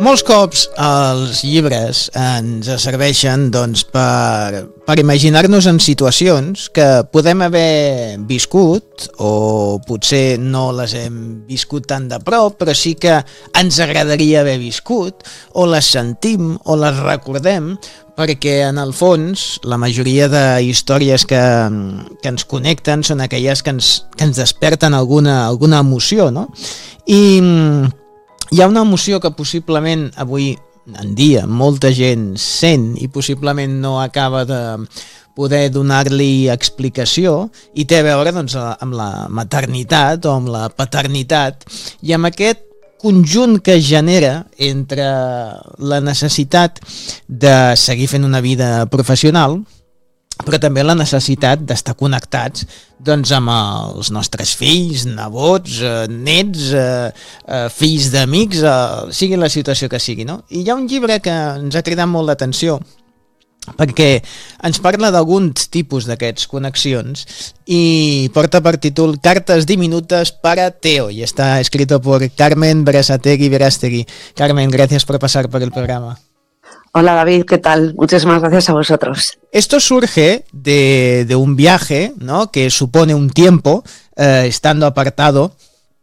Molts cops els llibres ens serveixen doncs, per imaginar-nos en situacions que podem haver viscut o potser no les hem viscut tan de prop, però sí que ens agradaria haver viscut, o les sentim o les recordem, perquè en el fons la majoria de històries que ens connecten són aquelles que ens desperten alguna emoció, no? I hi ha una emoció que possiblement avui en dia molta gent sent i possiblement no acaba de poder donar-li explicació, i té a veure doncs, amb la maternitat o amb la paternitat i amb aquest conjunt que genera entre la necessitat de seguir fent una vida professional, però també la necessitat d'estar connectats doncs, amb els nostres fills, nebots, nets, fills d'amics, sigui la situació que sigui, no? I hi ha un llibre que ens ha cridat molt l'atenció, perquè ens parla d'alguns tipus d'aquests connexions i porta per títol Cartas diminutas para Teo y está escrito por Carmen Berasategui. Carmen, gracias por pasar por el programa. Hola David, ¿qué tal? Muchísimas gracias a vosotros. Esto surge de un viaje, ¿no?, que supone un tiempo, estando apartado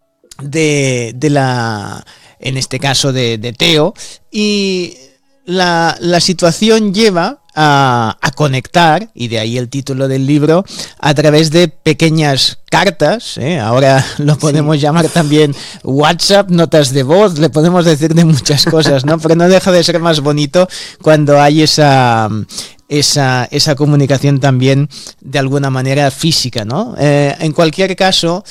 de la, en este caso de Teo, y la situación lleva a conectar, y de ahí el título del libro, a través de pequeñas cartas, ahora lo podemos llamar también WhatsApp, notas de voz, le podemos decir de muchas cosas, ¿no? Pero no deja de ser más bonito cuando hay esa comunicación también de alguna manera física, ¿no? En cualquier caso,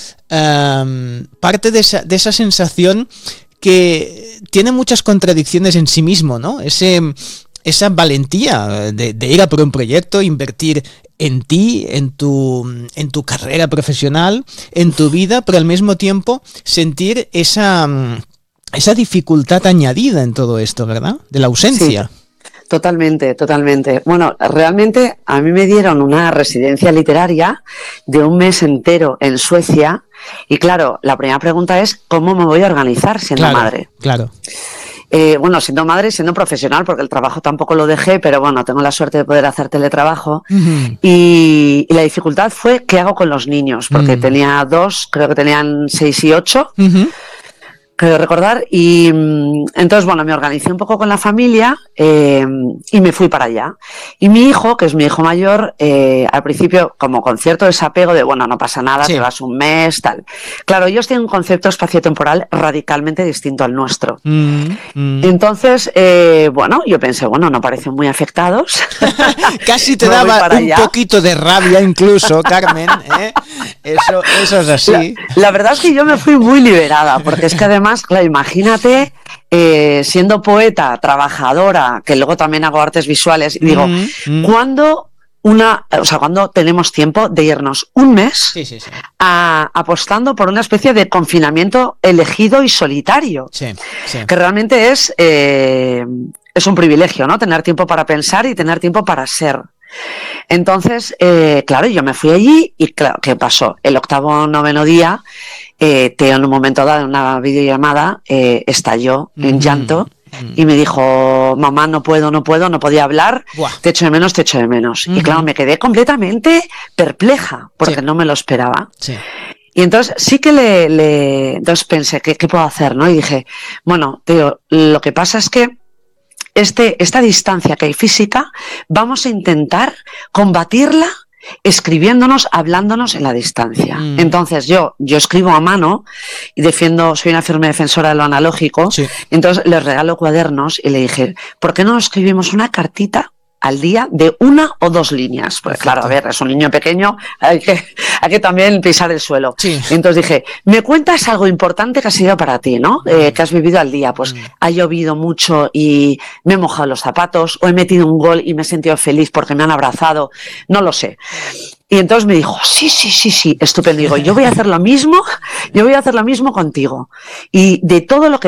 parte de esa sensación que tiene muchas contradicciones en sí mismo, ¿no? Esa valentía de ir a por un proyecto, invertir en ti, en tu carrera profesional, en tu vida, pero al mismo tiempo sentir esa dificultad añadida en todo esto, ¿verdad? De la ausencia. Sí, totalmente, totalmente. Bueno, realmente a mí me dieron una residencia literaria de 1 mes entero en Suecia y claro, la primera pregunta es ¿cómo me voy a organizar siendo madre? Claro. Bueno, siendo madre y siendo profesional, porque el trabajo tampoco lo dejé, pero bueno, tengo la suerte de poder hacer teletrabajo. Uh-huh. Y la dificultad fue ¿qué hago con los niños? Porque tenía 2, creo que tenían 6 y 8. Uh-huh. Creo recordar, y entonces, bueno, me organicé un poco con la familia y me fui para allá. Y mi hijo, que es mi hijo mayor, al principio, como con cierto desapego de, bueno, no pasa nada, sí, te vas 1 mes, tal. Claro, ellos tienen un concepto espaciotemporal radicalmente distinto al nuestro. Entonces, bueno, yo pensé, bueno, no parecen muy afectados. Casi te daba un poquito de rabia incluso, Carmen, ¿eh? Eso es así. La verdad es que yo me fui muy liberada, porque es que además, claro, imagínate siendo poeta, trabajadora, que luego también hago artes visuales, y digo, ¿cuándo tenemos tiempo de irnos 1 mes apostando por una especie de confinamiento elegido y solitario? Sí. Que realmente es un privilegio, ¿no? Tener tiempo para pensar y tener tiempo para ser. Entonces, claro, yo me fui allí y claro, ¿qué pasó? El 8º, 9º día, Teo en un momento dado, en una videollamada, estalló en llanto y me dijo, mamá, no podía hablar, te echo de menos. Y claro, me quedé completamente perpleja porque no me lo esperaba. Sí. Y entonces sí que entonces pensé, ¿qué puedo hacer? ¿No? Y dije, bueno, Teo, lo que pasa es que esta distancia que hay física, vamos a intentar combatirla escribiéndonos, hablándonos en la distancia. Entonces yo escribo a mano y soy una firme defensora de lo analógico, entonces les regalo cuadernos y le dije, ¿por qué no nos escribimos una cartita al día de 1 o 2 líneas? Pues claro, a ver, es un niño pequeño, hay que también pisar el suelo. Sí. Entonces dije, ¿me cuentas algo importante que ha sido para ti, ¿no? Que has vivido al día. Pues ha llovido mucho y me he mojado los zapatos, o he metido un gol y me he sentido feliz porque me han abrazado, no lo sé. Y entonces me dijo, sí, estupendo. Digo, yo voy a hacer lo mismo contigo. Y de todo lo que